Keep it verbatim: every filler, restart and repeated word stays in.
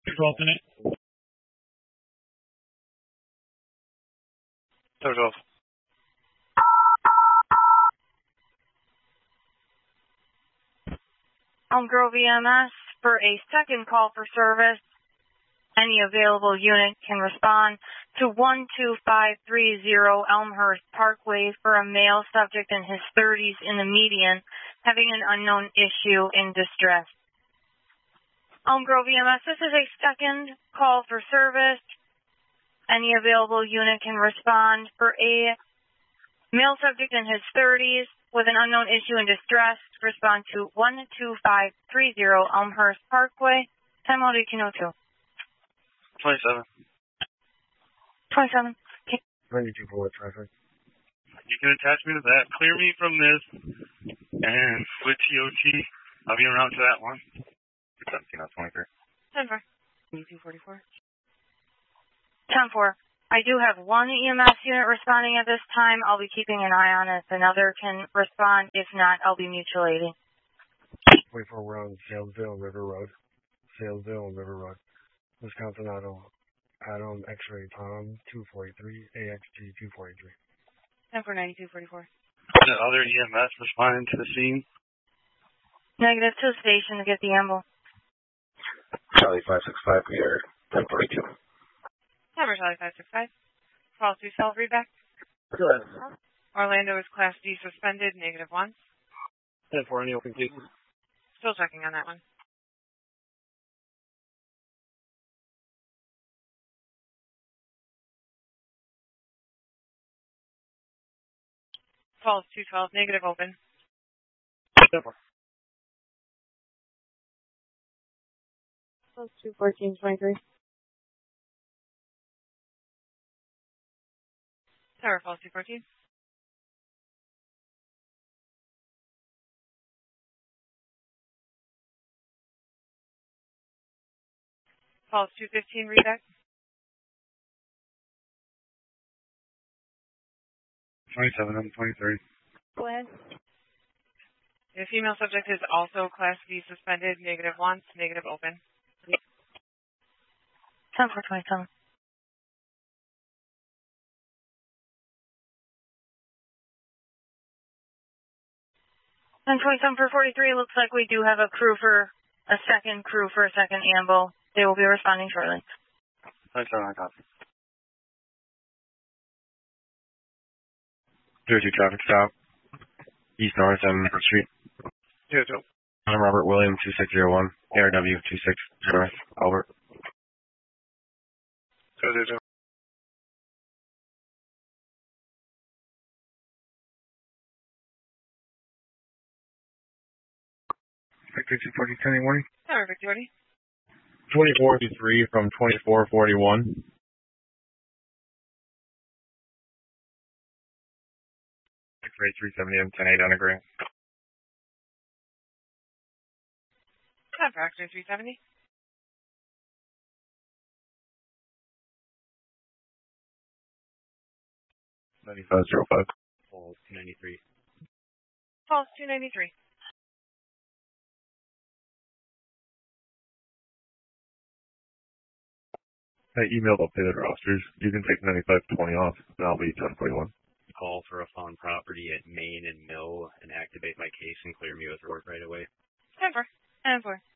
twelve in it. twelve. Elm Grove E M S for a second call for service. Any available unit can respond to one two five three zero Elmhurst Parkway for a male subject in his thirties in the median having an unknown issue in distress. Elm Grove E M S, this is a second call for service. Any available unit can respond for a male subject in his thirties with an unknown issue in distress. Respond to one two five three zero Elmhurst Parkway. Time out eighteen oh two. twenty-seven. twenty-seven. Okay. ninety-two for what traffic? You can attach me to that. Clear me from this. And with T O T, I'll be around to that one. seventeen on twenty-three. ten four. eighty-two forty-four. ten four. I do have one E M S unit responding at this time. I'll be keeping an eye on it. If another can respond. If not, I'll be mutual aiding. twenty-four, we're on Salesville River Road. Salesville River Road. Wisconsin Auto. Adam X-Ray Tom two forty-three. A X G two forty-three. ten four ninety-two forty-four. The other E M S responding to the scene. Negative to the station to get the ambulance. Charlie five six five, we are ten forty-two. Number Charlie five six five. Call to self readback. Go ahead. Orlando is Class D suspended, negative one. ten four, any open cases? Still checking on that one. Falls two twelve, negative open. ten four. Falls two fourteen twenty-three. Tower Falls two fourteen. Falls two fifteen, readback. twenty-seven on twenty-three. Go ahead. The female subject is also Class D suspended, negative once, negative open. ten four twenty-seven. ten twenty-seven for forty-three, looks like we do have a crew for a second crew for a second amble. They will be responding shortly. twenty-seven, I copy. zero two traffic stop. East North on North Street. zero two. I'm Robert William, two six zero one. A R W two six North, Albert. zero zero zero. Victor two forty, ten warning. Tower Victory. twenty-four forty-three from twenty-four forty-one. X-ray three seventy and ten eight underground. Tower X-ray three seventy. ninety-five zero five. Falls two ninety-three. Falls two ninety-three. I emailed updated rosters. You can take ninety-five twenty off, and I'll be ten forty-one. Call for a found property at Main and Mill and activate my case and clear me with work right away. ten four. ten four.